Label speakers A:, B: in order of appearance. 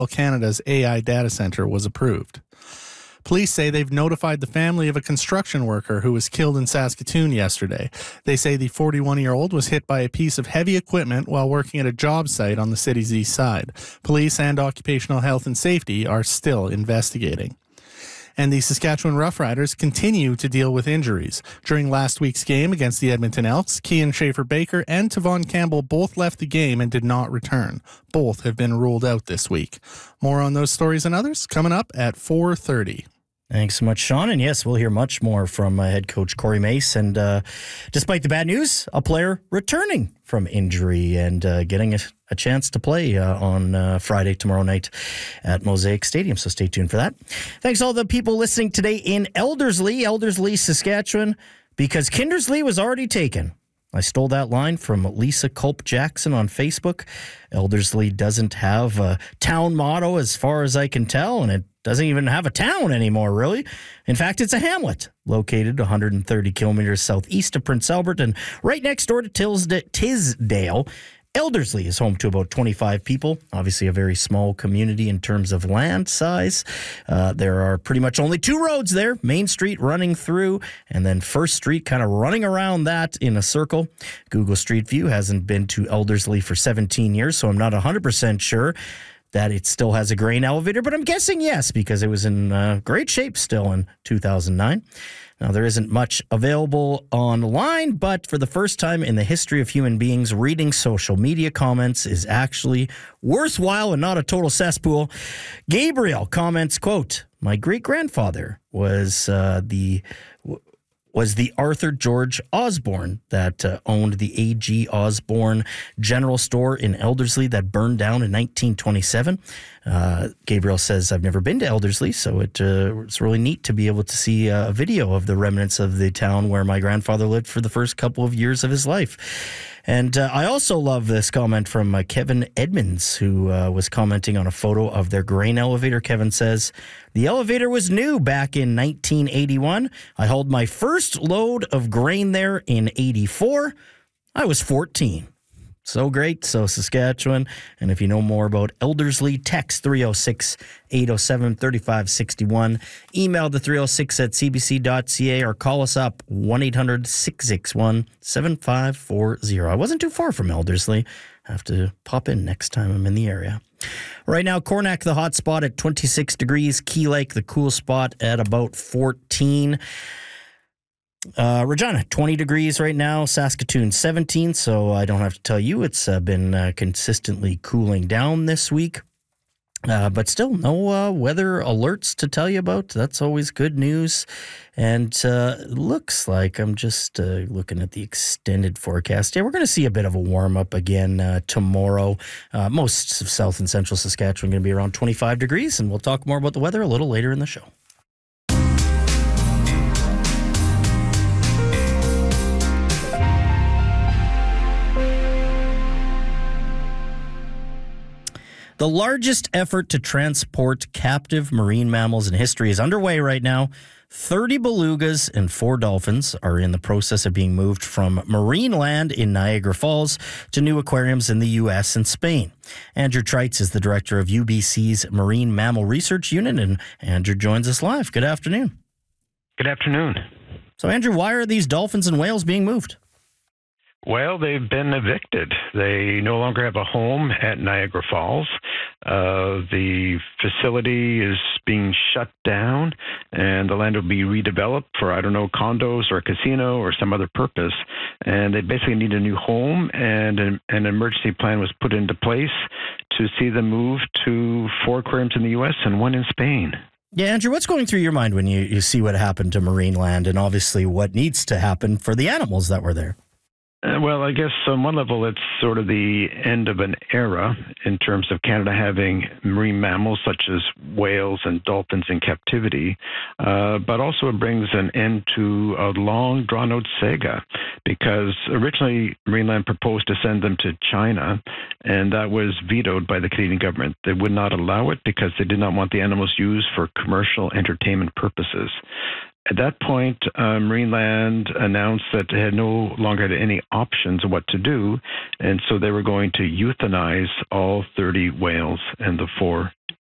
A: Canada's AI data center was approved. Police say they've notified the family of a construction worker who was killed in Saskatoon yesterday. They say the 41-year-old was hit by a piece of heavy equipment while working at a job site on the city's east side. Police and Occupational Health and Safety are still investigating. And the Saskatchewan Roughriders continue to deal with injuries. During last week's game against the Edmonton Elks, Kian Schaefer-Baker and Tavon Campbell both left the game and did not return. Both have been ruled out this week. More on those stories and others coming up at 4:30.
B: Thanks so much, Sean. And yes, we'll hear much more from head coach Corey Mace. And despite the bad news, a player returning from injury and getting a chance to play on Friday, tomorrow night at Mosaic Stadium. So stay tuned for that. Thanks to all the people listening today in Elderslie, Saskatchewan, because Kindersley was already taken. I stole that line from Lisa Culp Jackson on Facebook. Elderslie doesn't have a town motto as far as I can tell, and it doesn't even have a town anymore, really. In fact, it's a hamlet located 130 kilometers southeast of Prince Albert and right next door to Tisdale. Elderslie is home to about 25 people. Obviously a very small community in terms of land size. There are pretty much only two roads there. Main Street running through and then First Street kind of running around that in a circle. Google Street View hasn't been to Elderslie for 17 years, so I'm not 100% sure that it still has a grain elevator, but I'm guessing yes, because it was in great shape still in 2009. Now, there isn't much available online, but for the first time in the history of human beings, reading social media comments is actually worthwhile and not a total cesspool. Gabriel comments, quote, "My great-grandfather was the Arthur George Osborne that owned the A.G. Osborne General Store in Elderslie that burned down in 1927. Gabriel says, I've never been to Elderslie, so it's really neat to be able to see a video of the remnants of the town where my grandfather lived for the first couple of years of his life. And I also love this comment from Kevin Edmonds, who was commenting on a photo of their grain elevator. Kevin says, the elevator was new back in 1981. I hauled my first load of grain there in 84. I was 14. So great. So Saskatchewan. And if you know more about Elderslie, text 306-807-3561. Email the 306@cbc.ca or call us up 1-800-661-7540. I wasn't too far from Elderslie. I have to pop in next time I'm in the area. Right now, Cornack, the hot spot at 26 degrees. Key Lake, the cool spot at about 14. Regina, 20 degrees right now. Saskatoon, 17. So I don't have to tell you, it's been consistently cooling down this week. But still, no weather alerts to tell you about. That's always good news. And looks like, I'm just looking at the extended forecast. Yeah, we're going to see a bit of a warm-up again tomorrow. Most of south and central Saskatchewan going to be around 25 degrees. And we'll talk more about the weather a little later in the show. The largest effort to transport captive marine mammals in history is underway right now. 30 belugas and 4 dolphins are in the process of being moved from Marineland in Niagara Falls to new aquariums in the U.S. and Spain. Andrew Treitz is the director of UBC's Marine Mammal Research Unit, and Andrew joins us live. Good afternoon.
C: Good afternoon.
B: So, Andrew, why are these dolphins and whales being moved?
C: Well, they've been evicted. They no longer have a home at Niagara Falls. The facility is being shut down, and the land will be redeveloped for, condos or a casino or some other purpose. And they basically need a new home, and an emergency plan was put into place to see them move to 4 aquariums in the U.S. and 1 in Spain.
B: Yeah, Andrew, what's going through your mind when you see what happened to Marineland and obviously what needs to happen for the animals that were there?
C: Well, I guess on one level, it's sort of the end of an era in terms of Canada having marine mammals such as whales and dolphins in captivity, but also it brings an end to a long, drawn-out saga, because originally Marineland proposed to send them to China, and that was vetoed by the Canadian government. They would not allow it because they did not want the animals used for commercial entertainment purposes. At that point, Marineland announced that they had no longer had any options of what to do, and so they were going to euthanize all 30 whales, and the 4